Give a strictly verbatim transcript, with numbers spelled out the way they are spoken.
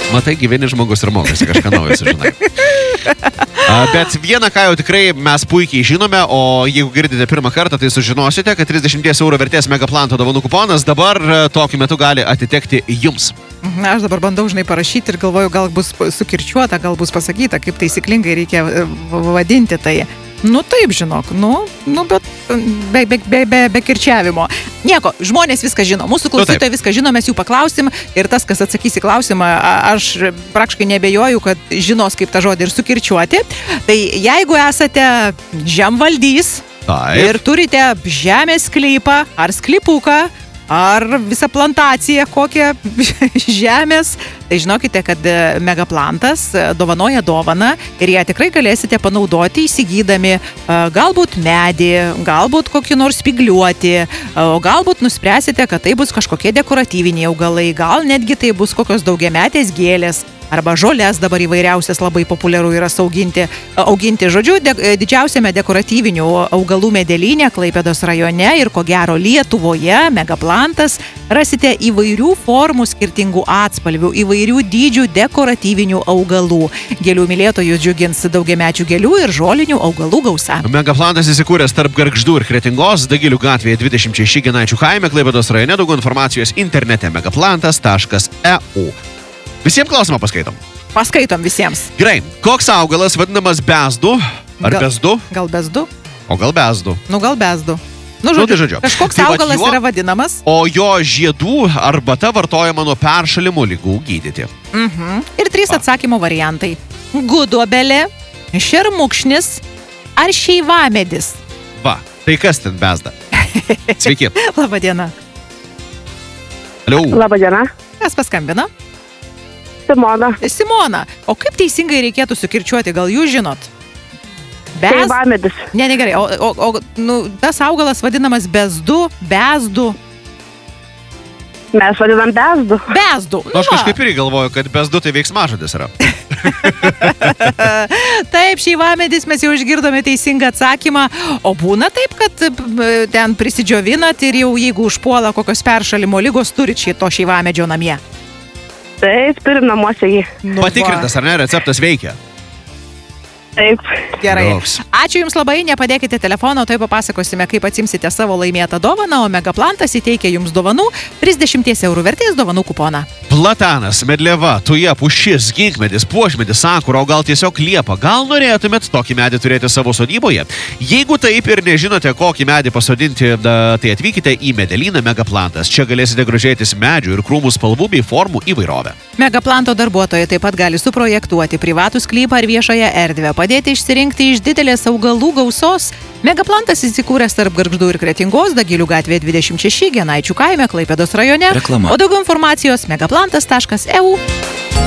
Matai, gyveni žmogus ir mokosi kažką naujo sužinai. Bet vieną, ką jau tikrai mes puikiai žinome, o jeigu girdite pirmą kartą, tai sužinosite, kad trisdešimt eurų vertės Megaplanto dovanų kuponas dabar tokiu metu gali atitekti jums. Na, aš dabar bandau, žinai, parašyti ir galvoju, gal bus sukirčiuota, gal bus pasakyta, kaip taisyklingai reikia vadinti tai. Nu taip, žinok, nu, nu bet be, be, be, be, be kirčiavimo. Nieko, žmonės viską žino, mūsų klausytojai viską žino, mes jų paklausim ir tas, kas atsakys į klausimą, aš praktiškai nebejoju, kad žinos, kaip tą žodį ir sukirčiuoti. Tai jeigu esate žemvaldys Taip. ir turite žemės sklypą ar sklypuką, ar visą plantaciją kokią žemės, tai žinokite, kad Megaplantas dovanoja dovaną ir ją tikrai galėsite panaudoti įsigydami galbūt medį, galbūt kokį nors spygliuotį, o galbūt nuspręsite, kad tai bus kažkokie dekoratyviniai augalai, gal netgi tai bus kokios daugiametės gėlės. Arba žolės dabar įvairiausias labai populiaru yra sauginti, auginti. Žodžiu, de, didžiausiame dekoratyvinių augalų medelyne Klaipėdos rajone ir ko gero Lietuvoje Megaplantas rasite įvairių formų, skirtingų atspalvių, įvairių dydžių dekoratyvinių augalų. Gėlių mylėtojus džiugins daugiamečių gėlių ir žolinių augalų gausa. Megaplantas įsikūręs tarp Gargždų ir Kretingos, Dagilių gatvėje dvidešimt šeši Genaičių kaime, Klaipėdos rajone. Daugiau informacijos internete megaplantas taškas e u. Visiems klausimą paskaitom. Paskaitom visiems. Gerai, koks augalas vadinamas bezdu? Ar Gal- bezdu? Gal bezdu? O gal bezdu? Nu, gal bezdu. Nu, Nu, žodžiu, tai žodžiu. kažkoks Tai vat augalas juo- yra vadinamas. O jo žiedų arbata vartojama nuo peršalimo ligų gydyti. Mhm. Ir trys Va. atsakymo variantai. Gudobelė, šermukšnis ar šeivamedis. Va, tai kas ten bezda? Sveiki. Labadiena. Aliau. Labadiena, Kas paskambino? Simona. Simona. O kaip teisingai reikėtų sukirčiuoti, gal jūs žinot? Bez... Šeivamedis. Ne, negerai. O, o, o nu, tas augalas vadinamas bezdu, bezdu, Mes vadinam bezdu. bezdu. Nu, aš kažkaip irgi galvoju, kad bezdu tai veiksmažodis yra. Taip, šeivamedis, mes jau išgirdome teisingą atsakymą. O būna taip, kad p- ten prisidžiovinat ir jau jeigu užpuola kokios peršalimo lygos, turit šito šeivamedžio namie. Taip, turim namuose jį. Nu, Patikrintas, ar ne, receptas veikia? Taip. Gerai. Joks. Ačiū Jums labai, nepadėkite telefono, tai papasakosime, kaip atsimsite savo laimėtą dovaną, o Megaplantas įteikia Jums dovanų trisdešimt eurų vertės dovanų kuponą. Platanas, medliava, tuja, pušis, ginkmedis, puošmedis, sakura, o gal tiesiog liepa. Gal norėtumėt tokį medį turėti savo sodyboje? Jeigu taip ir nežinote, kokį medį pasodinti, da, tai atvykite į medelyną Megaplantas. Čia galėsite grožėtis medžių ir krūmų spalvų bei formų įvairovę. Megaplanto darbuotojai taip pat gali suprojektuoti privatų sklypą ar viešąją erdvę, padėti išsirinkti iš didelės augalų gausos. Megaplantas įsikūręs tarp Gargždų ir Kretingos, Dagilių gatvėje dvidešimt šeši Genaičių kaime, Klaipėdos rajone. Reklama. O daugiau informacijos megaplantas taškas e u.